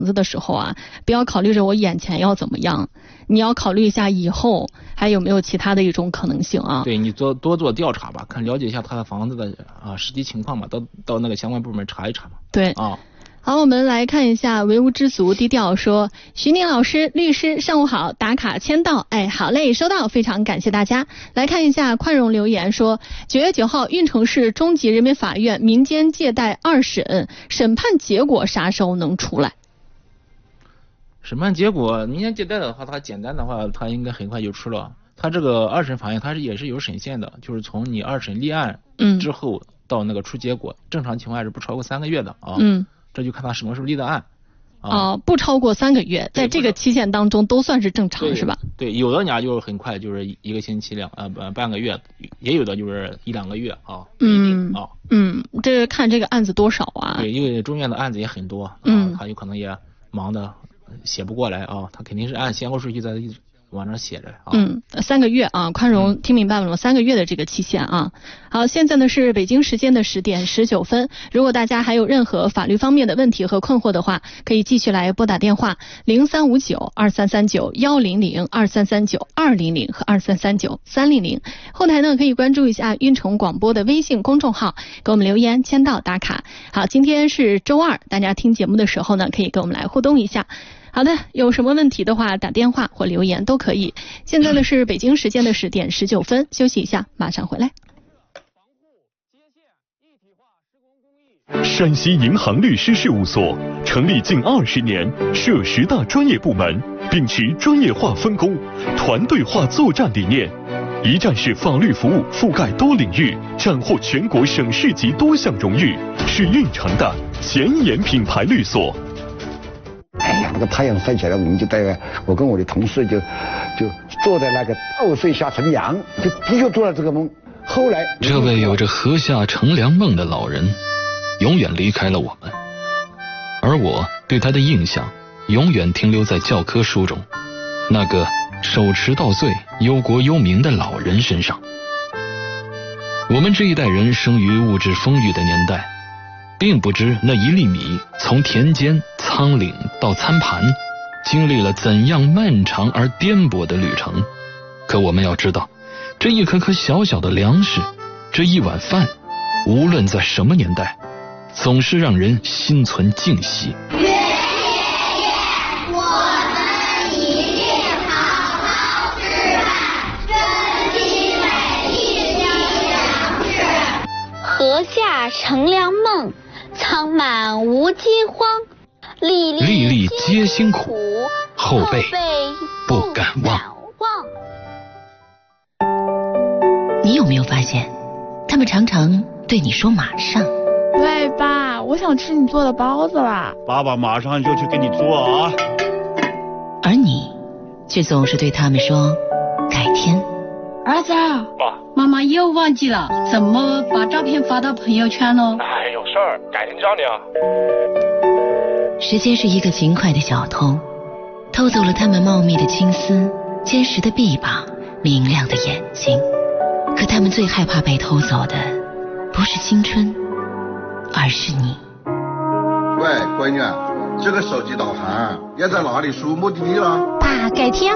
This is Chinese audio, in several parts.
子的时候啊，不要考虑着我眼前要怎么样，你要考虑一下以后还有没有其他的一种可能性啊。 对，你多做调查吧，了解一下他的房子的实际情况嘛，到那个相关部门查一查嘛。 对啊。好，我们来看一下唯吾知足低调说，徐宁老师律师上午好，打卡签到，好嘞，收到，非常感谢大家。来看一下宽容留言说，9月9号运城市中级人民法院民间借贷2审，审判结果啥时候能出来？ 审判结果民间借贷的话，它简单的话，它应该很快就出了。它这个2审法院它也是有审限的，就是从你2审立案之后到那个出结果，正常情况下是不超过3个月的啊。这就看他什么时候立的案。 不超过3个月，在这个期限当中都算是正常，是吧？ 对，有的家就是很快，就是1个星期半个月，也有的就是1-2个月啊。 这看这个案子多少啊？ 对，因为中院的案子也很多，他有可能也忙的写不过来啊，他肯定是按先后顺序在往那写着啊。 3个月啊，宽容听明白了吗？3个月的这个期限啊。好，现在呢是北京时间的10点19分。如果大家还有任何法律方面的问题和困惑的话，可以继续来拨打电话03592339-100、2339-200和2339-300。后台呢可以关注一下运城广播的微信公众号，给我们留言签到打卡。好，今天是周二，大家听节目的时候呢，可以跟我们来互动一下。好的，有什么问题的话打电话或留言都可以。现在呢是北京时间的10点19分，休息一下，马上回来。 山西银行律师事务所成立近20年，设10大专业部门，秉持专业化分工、团队化作战理念，一站式法律服务覆盖多领域，斩获全国省市级多项荣誉，是运城的前沿品牌律所。 那个太阳晒起来，我们就带我跟我的同事就坐在那个稻穗下乘凉，就做了这个梦。后来， 这位有着禾下乘凉梦的老人，永远离开了我们，而我对他的印象永远停留在教科书中那个手持稻穗、忧国忧民的老人身上。我们这一代人生于物质丰裕的年代，并不知那1粒米从田间、仓廪到餐盘，经历了怎样漫长而颠簸的旅程。可我们要知道，这一颗颗小小的粮食，这一碗饭，无论在什么年代，总是让人心存敬惜。 禾下乘凉梦，仓满无饥荒，粒粒皆辛苦，后辈不敢忘。 你有没有发现，他们常常对你说马上？ 喂，爸，我想吃你做的包子啦！ 爸爸马上就去给你做啊！ 而你却总是对他们说改天。 儿子， 爸， 妈妈又忘记了怎么把照片发到朋友圈了。 有事儿，改天教你啊。 时间是一个勤快的小偷，偷走了他们茂密的青丝、坚实的臂膀、明亮的眼睛。可他们最害怕被偷走的，不是青春，而是你。 喂，闺女，这个手机导航要在哪里输目的地了？ 爸，改天。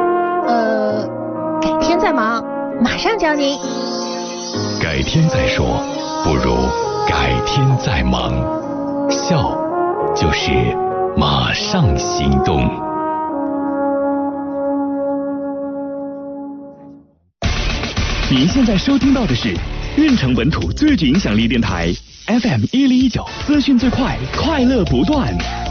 改天再忙，马上教你。 改天再说，不如改天再忙。笑就是马上行动。您现在收听到的是运城本土最具影响力电台 FM 1019，资讯最快，快乐不断。